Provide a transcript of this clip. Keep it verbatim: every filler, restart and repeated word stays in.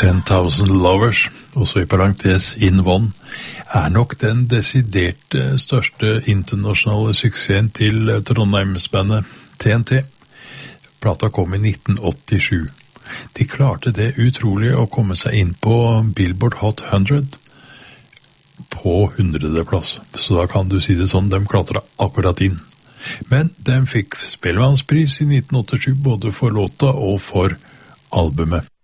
ten thousand Lovers, også i parentes In One, er nok den desidert største internasjonale suksessen til Trondheimsbandet T N T. Plata kom i nitten åttisju. De klarte det utrolige å komme seg inn på Billboard Hot hundre på hundrede plass. Så da kan du si det sånn, de klatret akkurat inn. Men de fikk Spellemannspris i nitten åttisju både for låta og for albumet.